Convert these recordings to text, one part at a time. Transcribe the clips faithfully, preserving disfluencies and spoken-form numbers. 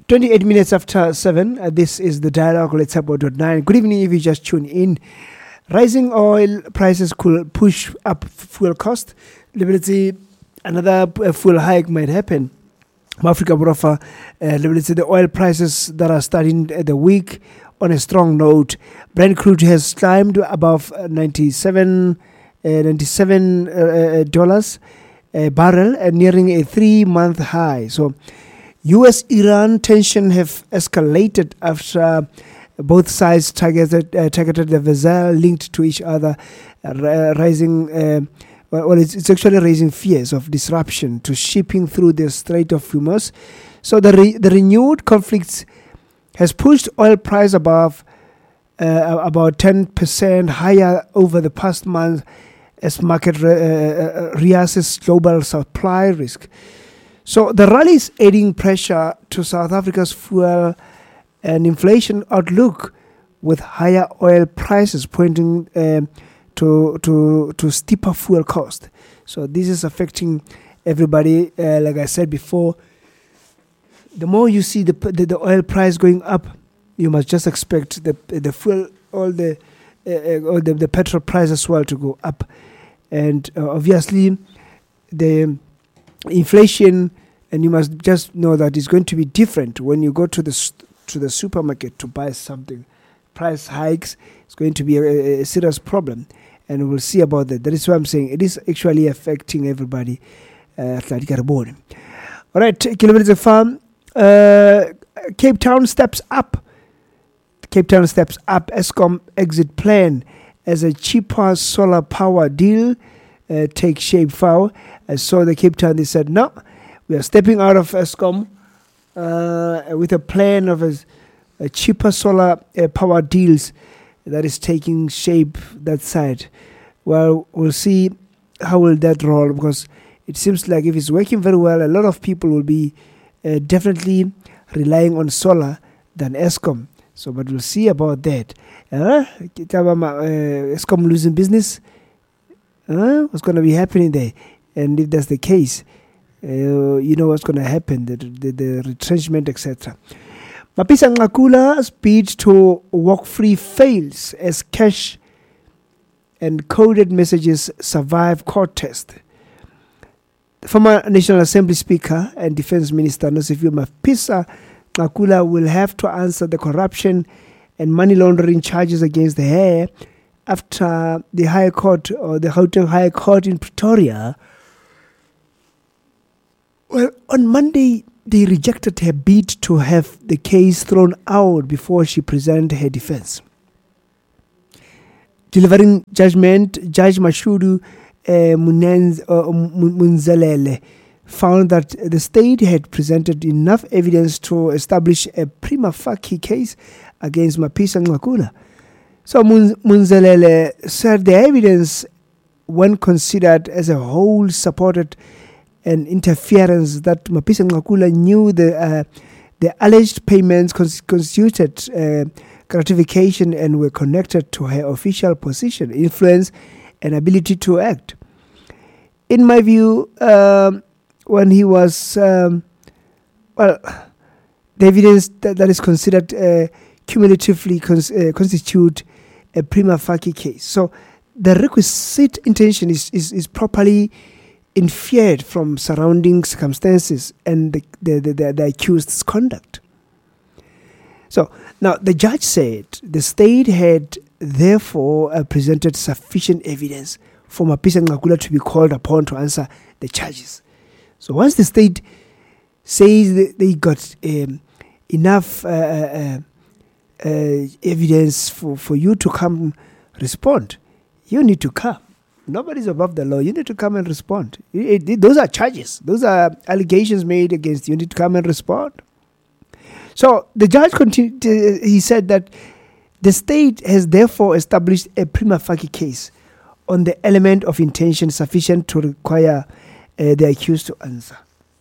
twenty-eight minutes after seven, uh, this is the Dialogue. Let's about dot nine. Good evening if you just tune in. Rising oil prices could push up fuel cost. Liberty, another uh, fuel hike might happen. Africa Brofa, uh, Liberty, the oil prices that are starting the week on a strong note. Brent crude has climbed above ninety-seven, uh, ninety-seven uh, dollars a barrel, uh, nearing a three-month high. So, U S Iran tension have escalated after both sides targeted uh, targeted the vessel linked to each other, uh, rising. Uh, well, it's, it's actually raising fears of disruption to shipping through the Strait of Hormuz. So the re- the renewed conflicts has pushed oil price above uh, about ten percent higher over the past month as market re- uh, reassesses global supply risk. So the rally is adding pressure to South Africa's fuel and inflation outlook, with higher oil prices pointing um, to to to steeper fuel cost. So this is affecting everybody. Uh, like I said before, the more you see the, the the oil price going up, you must just expect the the fuel, all the uh, all the, the petrol price as well to go up, and uh, obviously the inflation. And you must just know that it's going to be different when you go to the to the supermarket to buy something. Price hikes is going to be a, a serious problem, and we'll see about that. That is why I'm saying it is actually affecting everybody. Uh, All right, Kilometer Farm. Uh, Cape Town steps up. Cape Town steps up Eskom exit plan as a cheaper solar power deal uh, takes shape. Foul. I saw the Cape Town. They said no. We are stepping out of Eskom uh, with a plan of a, a cheaper solar uh, power deals that is taking shape that side. Well, we'll see how will that roll, because it seems like if it's working very well, a lot of people will be uh, definitely relying on solar than Eskom. So, but we'll see about that. Uh, Eskom losing business? Uh, what's going to be happening there? And if that's the case, Uh, you know what's going to happen, the, the, the retrenchment, et cetera. Mapisa Nqakula's bid to walk free fails as cash and coded messages survive court test. The former National Assembly Speaker and Defense Minister Nosiviwe Mapisa Nqakula will have to answer the corruption and money laundering charges against her after the High Court, or the Gauteng High Court in Pretoria. Well, on Monday, they rejected her bid to have the case thrown out before she presented her defense. Delivering judgment, Judge Mashudu uh, Munenz, uh, Munzelele found that the state had presented enough evidence to establish a prima facie case against Mapisa Nqakula. So Munzelele said the evidence, when considered as a whole, supported and interference that Mapisa Nqakula knew the uh, the alleged payments cons- constituted uh, gratification and were connected to her official position, influence, and ability to act. In my view, um, when he was, um, well, the evidence that, that is considered uh, cumulatively cons- uh, constitute a prima facie case. So the requisite intention is, is, is properly inferred from surrounding circumstances and the, the, the, the, the accused's conduct. So now the judge said the state had therefore uh, presented sufficient evidence for Mapisa Nqakula to be called upon to answer the charges. So once the state says that they got um, enough uh, uh, uh, evidence for, for you to come respond, you need to come. Nobody's above the law. You need to come and respond. It, it, those are charges. Those are allegations made against you. You need to come and respond. So the judge continued. Uh, he said that the state has therefore established a prima facie case on the element of intention sufficient to require uh, the accused to answer.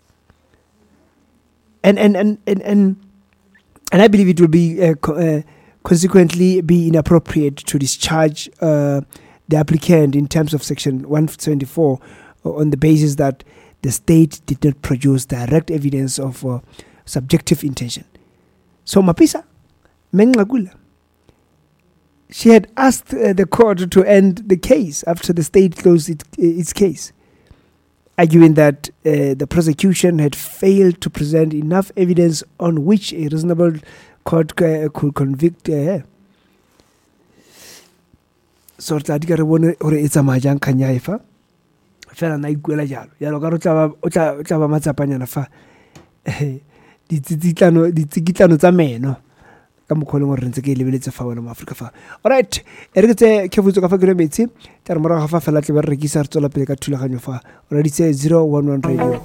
And and and and and, and I believe it will be uh, co- uh, consequently be inappropriate to discharge Uh, the applicant in terms of Section one seventy-four on the basis that the state did not produce direct evidence of uh, subjective intention. So Mapisa Mengakula, she had asked uh, the court to end the case after the state closed it, its case, arguing that uh, the prosecution had failed to present enough evidence on which a reasonable court uh, could convict her. So tla di ka re bone hore e tsamaya jang kanya efa fela na ikuela jalo yalo ka re tla o tla tla ba matsapanyana fa di tsitsitlano di tsikitlano tsa meno ka mokholong gore ntse ke lebeletse fa wena mo Africa fa. Alright, ere ke tse ke futso ka fa ke re metsi tla re morago ga fa fela tle ba re rekisa re tsola pele ka thulaganyo fa o re ditse zero one one radio.